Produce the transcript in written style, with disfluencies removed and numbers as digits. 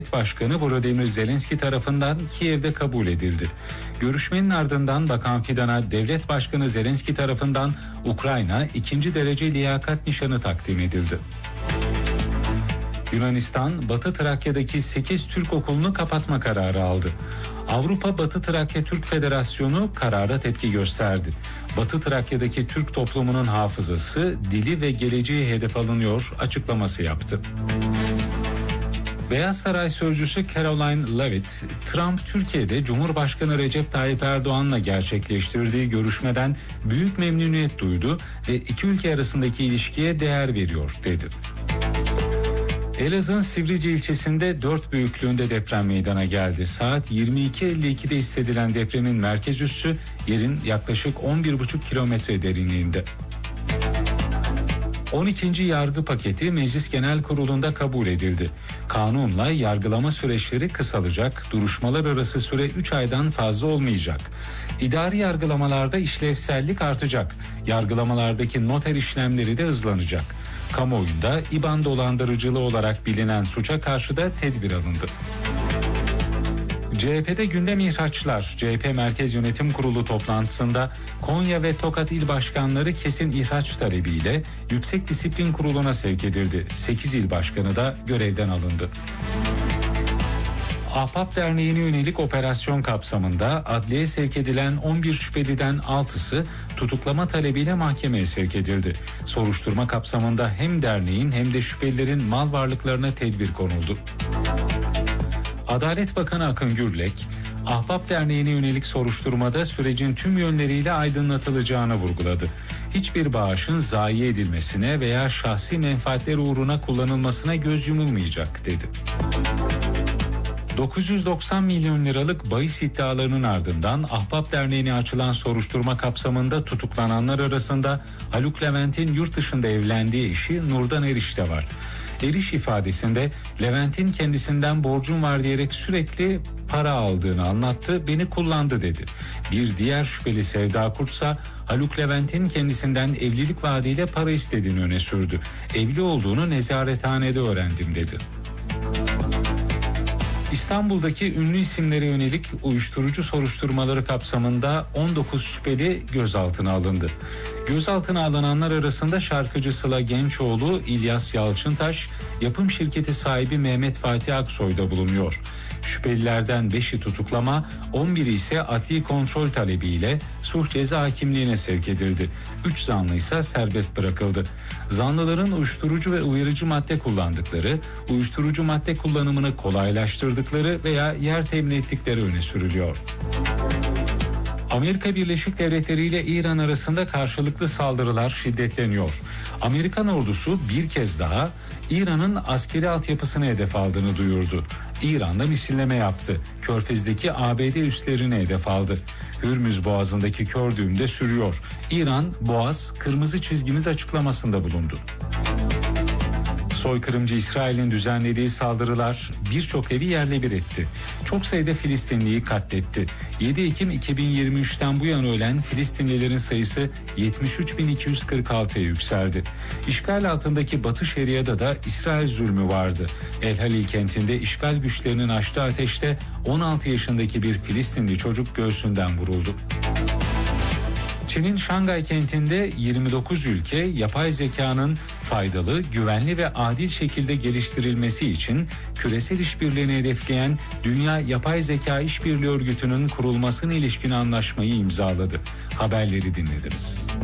Başkanı Volodymyr Zelenski tarafından Kiev'de kabul edildi. Görüşmenin ardından Bakan Fidan'a Devlet Başkanı Zelenski tarafından Ukrayna 2. derece liyakat nişanı takdim edildi. Yunanistan, Batı Trakya'daki 8 Türk okulunu kapatma kararı aldı. Avrupa Batı Trakya Türk Federasyonu karara tepki gösterdi. Batı Trakya'daki Türk toplumunun hafızası, dili ve geleceği hedef alınıyor açıklaması yaptı. Beyaz Saray sözcüsü Caroline Levitt, Trump Türkiye'de Cumhurbaşkanı Recep Tayyip Erdoğan'la gerçekleştirdiği görüşmeden büyük memnuniyet duydu ve iki ülke arasındaki ilişkiye değer veriyor dedi. Elazığ'ın Sivrice ilçesinde 4 büyüklüğünde deprem meydana geldi. Saat 22.52'de hissedilen depremin merkez üssü yerin yaklaşık 11,5 kilometre derinliğinde. 12. yargı paketi Meclis Genel Kurulu'nda kabul edildi. Kanunla yargılama süreçleri kısalacak, duruşmalar arası süre 3 aydan fazla olmayacak. İdari yargılamalarda işlevsellik artacak, yargılamalardaki noter işlemleri de hızlanacak. Kamuoyunda İBAN dolandırıcılığı olarak bilinen suça karşı da tedbir alındı. CHP'de gündem ihraçlar. CHP Merkez Yönetim Kurulu toplantısında Konya ve Tokat il başkanları kesin ihraç talebiyle Yüksek Disiplin Kurulu'na sevk edildi. 8 il başkanı da görevden alındı. Ahbap Derneği'ne yönelik operasyon kapsamında adliyeye sevk edilen 11 şüpheliden 6'sı tutuklama talebiyle mahkemeye sevk edildi. Soruşturma kapsamında hem derneğin hem de şüphelilerin mal varlıklarına tedbir konuldu. Adalet Bakanı Akın Gürlek, Ahbap Derneği'ne yönelik soruşturmada sürecin tüm yönleriyle aydınlatılacağını vurguladı. Hiçbir bağışın zayi edilmesine veya şahsi menfaatler uğruna kullanılmasına göz yumulmayacak dedi. 990 milyon liralık bahis iddialarının ardından Ahbap Derneği'ne açılan soruşturma kapsamında tutuklananlar arasında Haluk Levent'in yurt dışında evlendiği eşi Nurdan Eriş de var. Eriş ifadesinde Levent'in kendisinden borcum var diyerek sürekli para aldığını anlattı, beni kullandı dedi. Bir diğer şüpheli Sevda Kurtsa Haluk Levent'in kendisinden evlilik vaadiyle para istediğini öne sürdü. Evli olduğunu nezarethanede öğrendim dedi. İstanbul'daki ünlü isimlere yönelik uyuşturucu soruşturmaları kapsamında 19 şüpheli gözaltına alındı. Gözaltına alınanlar arasında şarkıcı Sıla Gençoğlu, İlyas Yalçıntaş, yapım şirketi sahibi Mehmet Fatih Aksoy da bulunuyor. Şüphelilerden 5'i tutuklama, 11'i ise adli kontrol talebiyle sulh ceza hakimliğine sevk edildi. 3 zanlı ise serbest bırakıldı. Zanlıların uyuşturucu ve uyarıcı madde kullandıkları, uyuşturucu madde kullanımını kolaylaştırdıkları veya yer temin ettikleri öne sürülüyor. Amerika Birleşik Devletleri ile İran arasında karşılıklı saldırılar şiddetleniyor. Amerikan ordusu bir kez daha İran'ın askeri altyapısını hedef aldığını duyurdu. İran'da misilleme yaptı. Körfez'deki ABD üslerini hedef aldı. Hürmüz Boğazı'ndaki kör düğüm de sürüyor. İran, Boğaz, kırmızı çizgimiz açıklamasında bulundu. Soykırımcı İsrail'in düzenlediği saldırılar birçok evi yerle bir etti. Çok sayıda Filistinliyi katletti. 7 Ekim 2023'ten bu yana ölen Filistinlilerin sayısı 73.246'ya yükseldi. İşgal altındaki Batı Şeria'da da İsrail zulmü vardı. El Halil kentinde işgal güçlerinin açtığı ateşte 16 yaşındaki bir Filistinli çocuk göğsünden vuruldu. Çin'in Şangay kentinde 29 ülke yapay zekanın faydalı, güvenli ve adil şekilde geliştirilmesi için küresel işbirliğini hedefleyen Dünya Yapay Zeka İşbirliği Örgütü'nün kurulmasına ilişkin anlaşmayı imzaladı. Haberleri dinlediniz.